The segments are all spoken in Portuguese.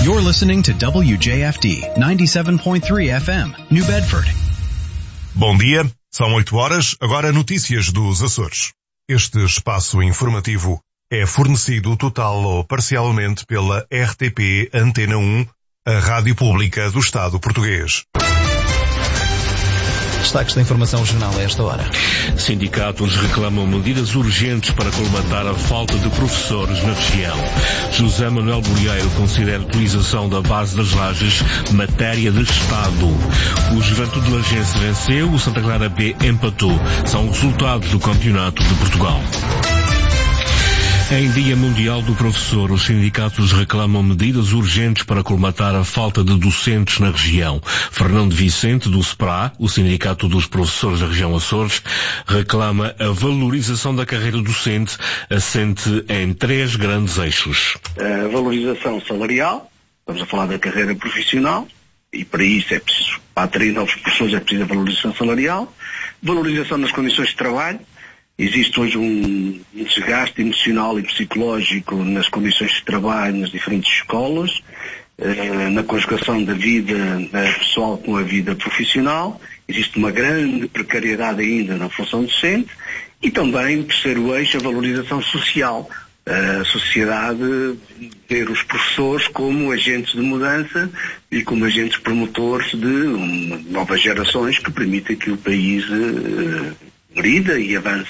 You're listening to WJFD 97.3 FM, New Bedford. Bom dia, são 8 horas, agora notícias dos Açores. Este espaço informativo é fornecido total ou parcialmente pela RTP Antena 1, a Rádio Pública do Estado Português. Destaques da informação regional a esta hora. Sindicatos reclamam medidas urgentes para colmatar a falta de professores na região. José Manuel Bolieiro considera a utilização da base das lajes matéria de Estado. O Juventude de Lagense venceu, o Santa Clara B empatou. São resultados do Campeonato de Portugal. Em Dia Mundial do Professor, os sindicatos reclamam medidas urgentes para colmatar a falta de docentes na região. Fernando Vicente, do SPRA, o Sindicato dos Professores da região Açores, reclama a valorização da carreira docente, assente em 3 grandes eixos. A valorização salarial, estamos a falar da carreira profissional, e para isso é preciso, para atrair novos professores é preciso a valorização salarial, valorização nas condições de trabalho. Existe hoje um desgaste emocional e psicológico nas condições de trabalho nas diferentes escolas, na conjugação da vida pessoal com a vida profissional. Existe uma grande precariedade ainda na função docente e também, terceiro eixo, a valorização social. A sociedade ver os professores como agentes de mudança e como agentes promotores de novas gerações que permitem que o país progrida e avance.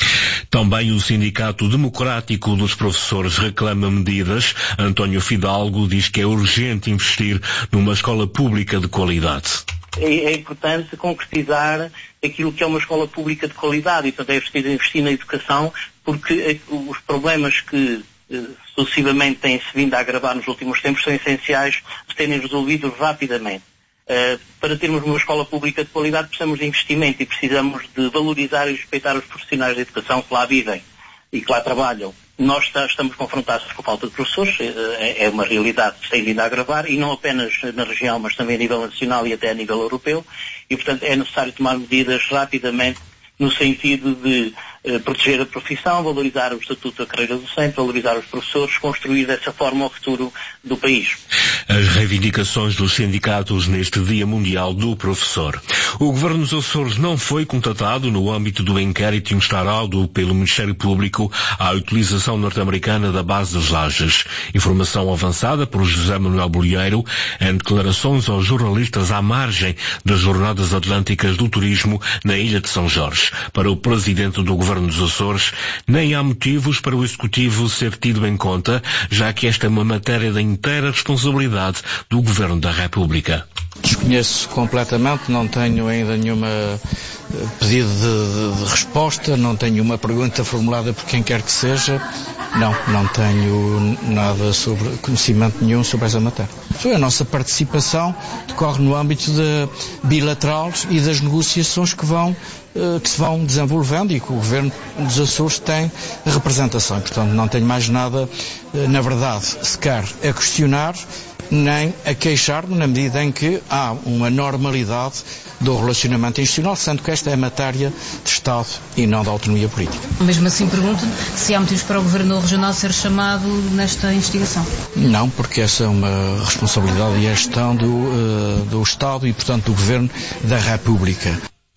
Também o Sindicato Democrático dos Professores reclama medidas. António Fidalgo diz que é urgente investir numa escola pública de qualidade. É importante concretizar aquilo que é uma escola pública de qualidade e, portanto, é preciso investir na educação, porque os problemas que sucessivamente têm-se vindo a agravar nos últimos tempos são essenciais de serem resolvidos rapidamente. Para termos uma escola pública de qualidade precisamos de investimento e precisamos de valorizar e respeitar os profissionais de educação que lá vivem e que lá trabalham. Nós estamos confrontados com a falta de professores, é uma realidade que se tem vindo a agravar, e não apenas na região, mas também a nível nacional e até a nível europeu, e portanto é necessário tomar medidas rapidamente no sentido de proteger a profissão, valorizar o estatuto da carreira docente, valorizar os professores, construir dessa forma o futuro do país. As reivindicações dos sindicatos neste Dia Mundial do Professor. O Governo dos Açores não foi contatado no âmbito do inquérito instaurado pelo Ministério Público à utilização norte-americana da base das lajes. Informação avançada por José Manuel Bolieiro em declarações aos jornalistas à margem das Jornadas Atlânticas do Turismo na Ilha de São Jorge. Para o Presidente do Governo dos Açores, nem há motivos para o Executivo ser tido em conta, já que esta é uma matéria da inteira responsabilidade do Governo da República. Desconheço completamente, não tenho ainda nenhuma pedido de resposta, não tenho nenhuma pergunta formulada por quem quer que seja, não tenho nada sobre conhecimento nenhum sobre essa matéria. A nossa participação decorre no âmbito bilateral e das negociações que se vão desenvolvendo e que o Governo dos Açores tem representação. Portanto, não tenho mais nada, na verdade, sequer a questionar, nem a queixar-me, na medida em que há uma normalidade do relacionamento institucional, sendo que esta é matéria de Estado e não da autonomia política. Mesmo assim, pergunto se há motivos para o Governo Regional ser chamado nesta investigação. Não, porque essa é uma responsabilidade e a gestão do Estado e, portanto, do Governo da República.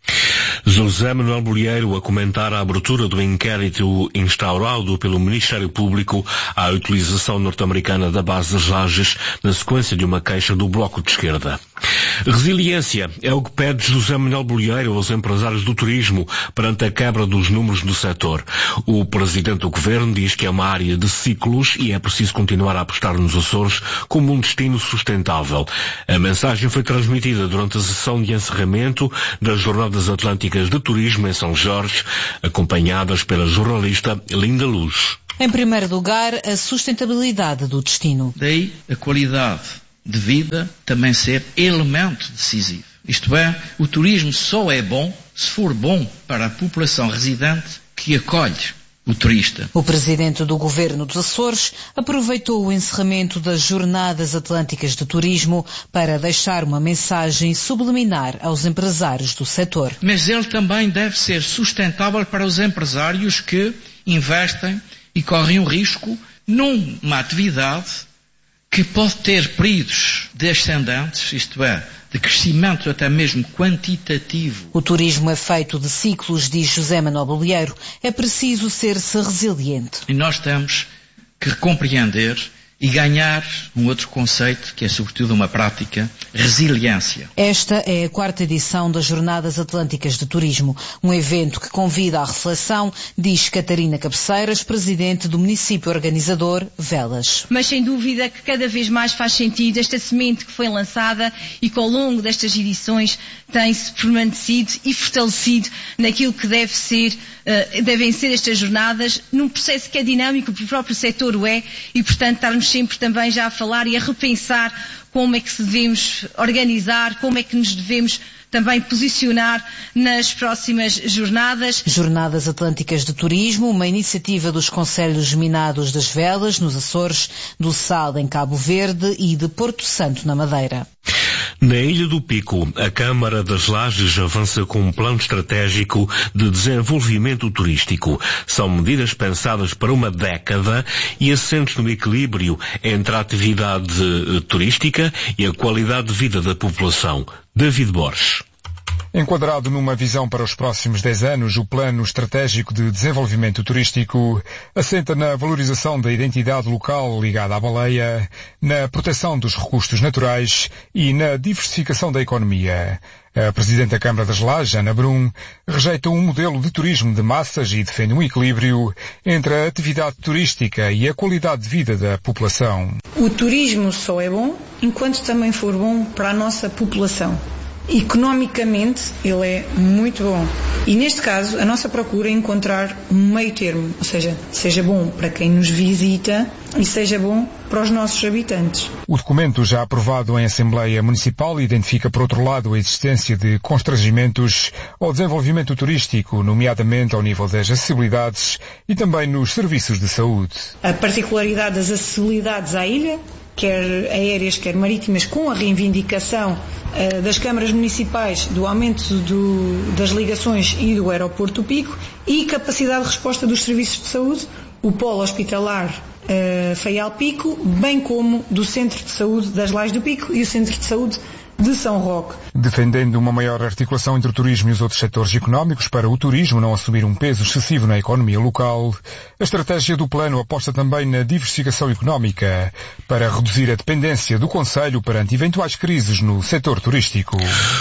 José Manuel Bolieiro a comentar a abertura do inquérito instaurado pelo Ministério Público à utilização norte-americana da base das lajes na sequência de uma queixa do Bloco de Esquerda. Resiliência é o que pede José Manuel Bolieiro aos empresários do turismo perante a quebra dos números do setor. O Presidente do Governo diz que é uma área de ciclos e é preciso continuar a apostar nos Açores como um destino sustentável. A mensagem foi transmitida durante a sessão de encerramento das Jornadas Atlânticas de Turismo em São Jorge, acompanhadas pela jornalista Linda Luz. Em primeiro lugar, a sustentabilidade do destino. Daí a qualidade de vida também ser elemento decisivo. Isto é, o turismo só é bom se for bom para a população residente que acolhe o turista. O Presidente do Governo dos Açores aproveitou o encerramento das Jornadas Atlânticas de Turismo para deixar uma mensagem subliminar aos empresários do setor. Mas ele também deve ser sustentável para os empresários que investem e correm o risco numa atividade que pode ter períodos descendentes, isto é, de crescimento até mesmo quantitativo. O turismo é feito de ciclos, diz José Manuel Bolieiro. É preciso ser-se resiliente. E nós temos que compreender e ganhar um outro conceito, que é sobretudo uma prática, resiliência. Esta é a 4ª edição das Jornadas Atlânticas de Turismo, um evento que convida à reflexão, diz Catarina Cabeceiras, presidente do município organizador, Velas. Mas sem dúvida que cada vez mais faz sentido esta semente que foi lançada e que ao longo destas edições tem-se permanecido e fortalecido naquilo que devem ser estas jornadas, num processo que é dinâmico, porque o próprio setor o é, e portanto estarmos sempre também já a falar e a repensar como é que se devemos organizar, como é que nos devemos também posicionar nas próximas jornadas. Jornadas Atlânticas de Turismo, uma iniciativa dos Concelhos Minados das Velas, nos Açores, do Sal, em Cabo Verde e de Porto Santo, na Madeira. Na Ilha do Pico, a Câmara das Lajes avança com um plano estratégico de desenvolvimento turístico. São medidas pensadas para uma década e assentes no equilíbrio entre a atividade turística e a qualidade de vida da população. David Borges. Enquadrado numa visão para os próximos 10 anos, o Plano Estratégico de Desenvolvimento Turístico assenta na valorização da identidade local ligada à baleia, na proteção dos recursos naturais e na diversificação da economia. A Presidente da Câmara das Lajes, Ana Brum, rejeita um modelo de turismo de massas e defende um equilíbrio entre a atividade turística e a qualidade de vida da população. O turismo só é bom enquanto também for bom para a nossa população. Economicamente, ele é muito bom. E neste caso, a nossa procura é encontrar um meio termo, ou seja bom para quem nos visita e seja bom para os nossos habitantes. O documento, já aprovado em Assembleia Municipal, identifica, por outro lado, a existência de constrangimentos ao desenvolvimento turístico, nomeadamente ao nível das acessibilidades e também nos serviços de saúde. A particularidade das acessibilidades à ilha, quer aéreas, quer marítimas, com a reivindicação das câmaras municipais do aumento das ligações e do aeroporto do Pico, e capacidade de resposta dos serviços de saúde, o polo hospitalar Faial Pico, bem como do Centro de Saúde das Lajes do Pico e o Centro de Saúde de São Roque. Defendendo uma maior articulação entre o turismo e os outros setores económicos para o turismo não assumir um peso excessivo na economia local, a estratégia do plano aposta também na diversificação económica para reduzir a dependência do Concelho perante eventuais crises no setor turístico.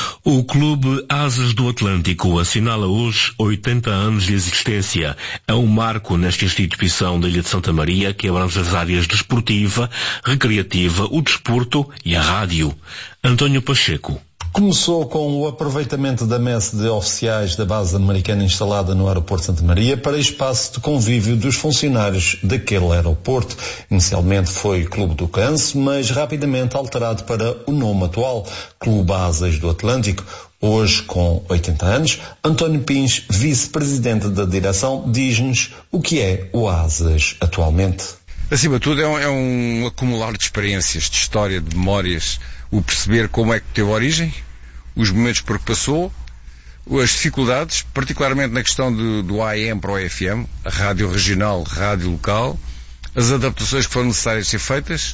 O Clube Asas do Atlântico assinala hoje 80 anos de existência. É um marco nesta instituição da Ilha de Santa Maria que abrange as áreas desportiva, recreativa, o desporto e a rádio. António Pacheco. Começou com o aproveitamento da messe de oficiais da base americana instalada no aeroporto de Santa Maria para espaço de convívio dos funcionários daquele aeroporto. Inicialmente foi Clube do Canso, mas rapidamente alterado para o nome atual, Clube Asas do Atlântico. Hoje, com 80 anos, António Pins, vice-presidente da direção, diz-nos o que é o Asas atualmente. Acima de tudo é um acumular de experiências, de história, de memórias, o perceber como é que teve origem, os momentos por que passou, as dificuldades, particularmente na questão do AM para o FM, a rádio regional, rádio local, as adaptações que foram necessárias ser feitas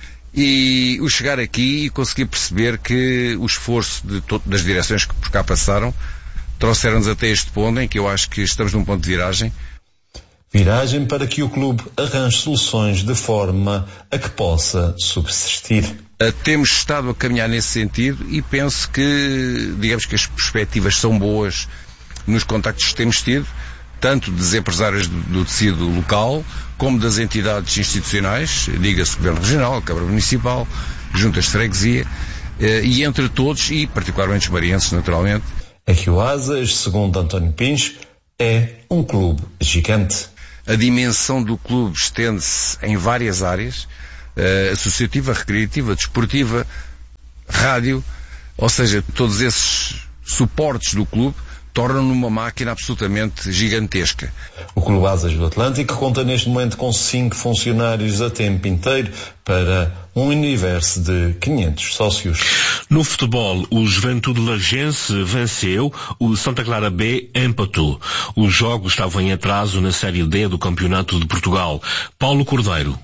e o chegar aqui e conseguir perceber que o esforço das direções que por cá passaram trouxeram-nos até este ponto em que eu acho que estamos num ponto de viragem. Viragem para que o clube arranje soluções de forma a que possa subsistir. Temos estado a caminhar nesse sentido e penso que, digamos que as perspectivas são boas nos contactos que temos tido, tanto dos empresários do tecido local, como das entidades institucionais, diga-se Governo Regional, Câmara Municipal, Juntas de Freguesia, e entre todos, e particularmente os marienses, naturalmente. Aqui o Asas, segundo António Pins, é um clube gigante. A dimensão do clube estende-se em várias áreas, associativa, recreativa, desportiva, rádio, ou seja, todos esses suportes do clube tornam-no uma máquina absolutamente gigantesca. O Clube Asas do Atlântico conta neste momento com 5 funcionários a tempo inteiro para um universo de 500 sócios. No futebol, o Juventude Lagense venceu, o Santa Clara B empatou. Os jogos estavam em atraso na Série D do Campeonato de Portugal. Paulo Cordeiro.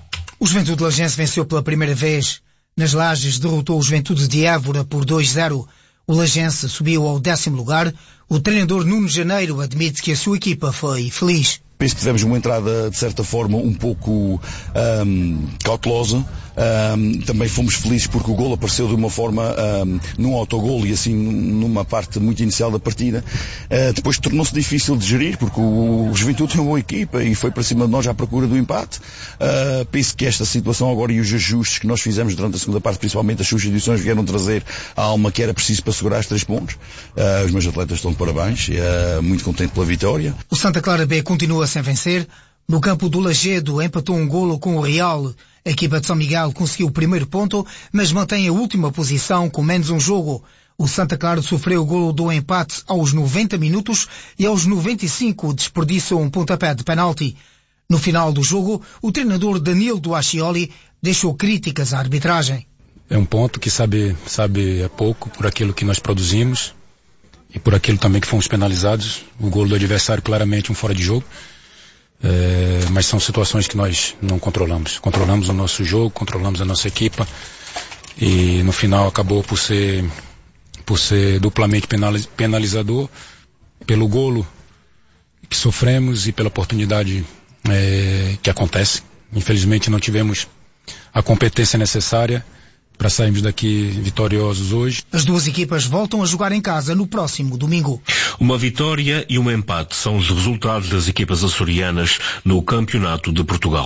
O Juventude Lagense venceu pela primeira vez. Nas Lajes derrotou o Juventude de Évora por 2-0. O Lagense subiu ao 10º lugar. O treinador Nuno Janeiro admite que a sua equipa foi feliz. Penso que tivemos uma entrada, de certa forma, um pouco cautelosa. Também fomos felizes porque o golo apareceu de uma forma num autogolo e assim numa parte muito inicial da partida. Depois tornou-se difícil de gerir porque o Juventude tem uma boa equipa e foi para cima de nós à procura do empate. Penso que esta situação agora e os ajustes que nós fizemos durante a segunda parte, principalmente as substituições, vieram trazer a alma que era preciso para segurar os 3 pontos. Os meus atletas estão de parabéns, muito contente pela vitória. O Santa Clara B continua sem vencer. No campo do Lagedo empatou um golo com o Real. A equipa de São Miguel conseguiu o primeiro ponto, mas mantém a última posição com menos um jogo. O Santa Clara sofreu o golo do empate aos 90 minutos e aos 95 desperdiçou um pontapé de penalti. No final do jogo, o treinador Danilo Duascioli deixou críticas à arbitragem. É um ponto que sabe é pouco por aquilo que nós produzimos e por aquilo também que fomos penalizados. O golo do adversário claramente um fora de jogo. Mas são situações que nós não controlamos. Controlamos o nosso jogo, controlamos a nossa equipa e no final acabou por ser duplamente penalizador pelo golo que sofremos e pela oportunidade que acontece. Infelizmente não tivemos a competência necessária para sairmos daqui vitoriosos hoje. As duas equipas voltam a jogar em casa no próximo domingo. Uma vitória e um empate são os resultados das equipas açorianas no Campeonato de Portugal.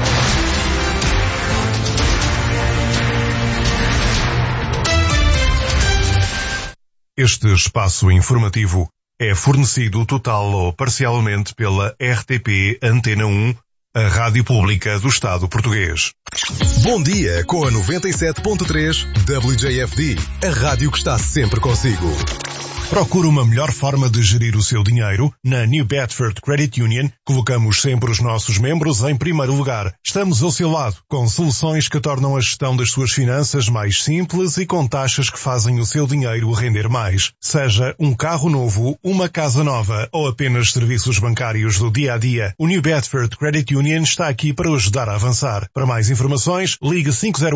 Este espaço informativo é fornecido total ou parcialmente pela RTP Antena 1, a Rádio Pública do Estado Português. Bom dia com a 97.3 WJFD, a rádio que está sempre consigo. Procura uma melhor forma de gerir o seu dinheiro? Na New Bedford Credit Union, colocamos sempre os nossos membros em primeiro lugar. Estamos ao seu lado, com soluções que tornam a gestão das suas finanças mais simples e com taxas que fazem o seu dinheiro render mais. Seja um carro novo, uma casa nova ou apenas serviços bancários do dia-a-dia, o New Bedford Credit Union está aqui para o ajudar a avançar. Para mais informações, ligue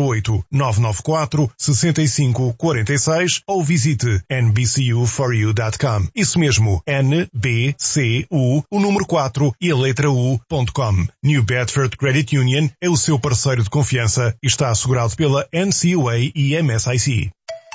508-994-6546 ou visite nbcu4u.com. Isso mesmo, NBCU, o número 4 e a letra U.com. New Bedford Credit Union é o seu parceiro de confiança e está assegurado pela NCUA e MSIC.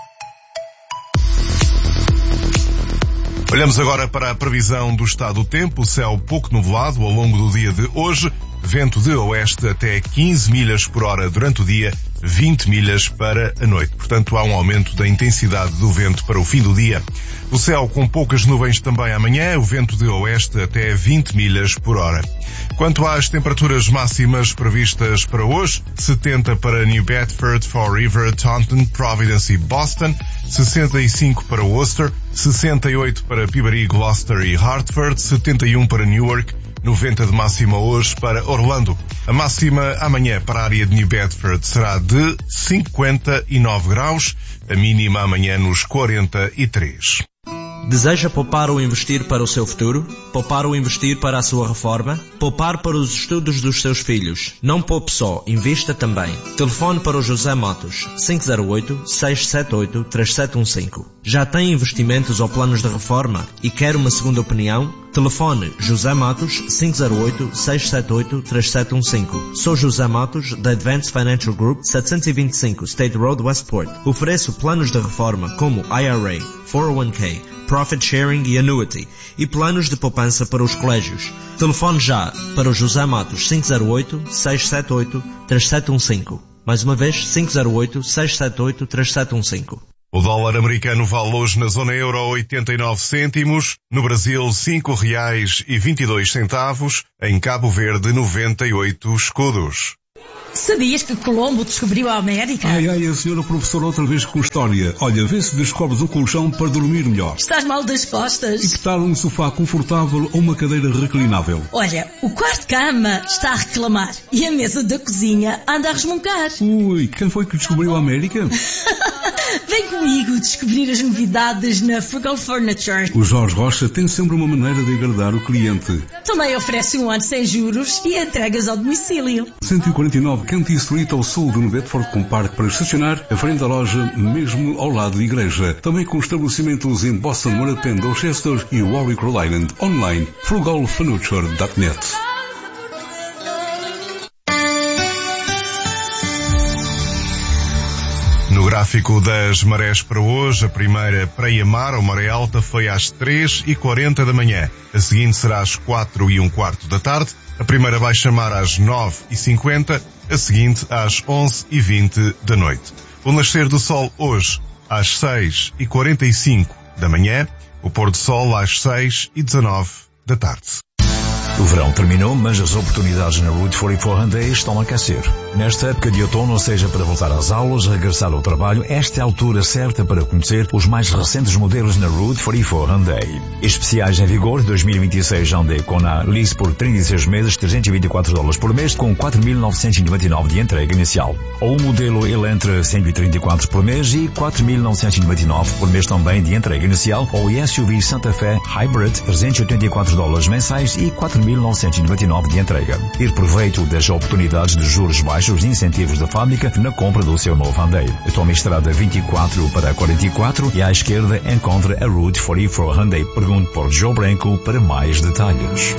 Olhamos agora para a previsão do estado do tempo. Céu pouco nublado ao longo do dia de hoje. Vento de oeste até 15 milhas por hora durante o dia, 20 milhas para a noite. Portanto, há um aumento da intensidade do vento para o fim do dia. O céu com poucas nuvens também amanhã, o vento de oeste até 20 milhas por hora. Quanto às temperaturas máximas previstas para hoje, 70 para New Bedford, Fall River, Taunton, Providence e Boston, 65 para Worcester, 68 para Peabody, Gloucester e Hartford, 71 para Newark, 90 de máxima hoje para Orlando. A máxima amanhã para a área de New Bedford será de 59 graus, a mínima amanhã nos 43. Deseja poupar ou investir para o seu futuro? Poupar ou investir para a sua reforma? Poupar para os estudos dos seus filhos? Não poupe só, invista também. Telefone para o José Matos, 508-678-3715. Já tem investimentos ou planos de reforma e quer uma segunda opinião? Telefone José Matos, 508-678-3715. Sou José Matos, da Advanced Financial Group, 725 State Road, Westport. Ofereço planos de reforma como IRA, 401k, Profit Sharing e Annuity, e planos de poupança para os colégios. Telefone já para o José Matos, 508-678-3715. Mais uma vez, 508-678-3715. O dólar americano vale hoje na zona euro 89 cêntimos, no Brasil R$5,22, em Cabo Verde 98 escudos. Sabias que Colombo descobriu a América? Ai, a senhora professora outra vez com história. Olha, vê se descobres um colchão para dormir melhor. Estás mal das costas? E que tal um sofá confortável ou uma cadeira reclinável? Olha, o quarto-cama está a reclamar e a mesa da cozinha anda a resmungar. Ui, quem foi que descobriu a América? Vem comigo descobrir as novidades na Frugal Furniture. O Jorge Rocha tem sempre uma maneira de agradar o cliente. Também oferece um ano sem juros e entregas ao domicílio. 149 Canty Street ao sul de New Bedford, com parque para estacionar, à frente da loja, mesmo ao lado da igreja. Também com estabelecimentos em Boston, Morapen, Dorchester e Warwick, Rhode Island. Online, frugalfurniture.net. No gráfico das marés para hoje, a primeira praia-mar ou maré alta foi às 3h40 da manhã. A seguinte será às 4h15 da tarde. A primeira baixa-mar às 9h50. A seguinte às 11h20 da noite. O nascer do sol hoje às 6h45 da manhã. O pôr do sol às 6h19 da tarde. O verão terminou, mas as oportunidades na Route 44 Hyundai estão a aquecer. Nesta época de outono, seja para voltar às aulas, regressar ao trabalho, esta é a altura certa para conhecer os mais recentes modelos na Route 44 Hyundai. Especiais em vigor 2026 Hyundai Kona lease por 36 meses, $324 por mês, com 4.999 de entrega inicial. Ou o modelo Elantra 134 por mês e 4.999 por mês também de entrega inicial, ou o SUV Santa Fe Hybrid $384 mensais e 4.999 de entrega. Ter proveito das oportunidades de juros baixos e incentivos da fábrica na compra do seu novo Hyundai. Tome a estrada 24 para 44 e à esquerda encontra a Route 44 Hyundai. Pergunte por Joe Branco para mais detalhes.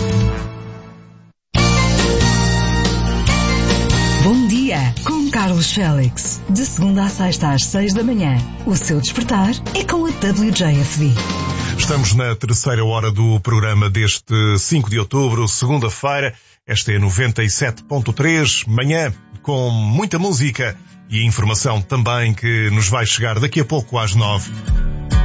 Bom dia, com Carlos Félix. De segunda a sexta às 6 da manhã. O seu despertar é com a WJFD. Estamos na terceira hora do programa deste 5 de outubro, segunda-feira. Esta é 97.3, manhã, com muita música e informação também que nos vai chegar daqui a pouco às 9.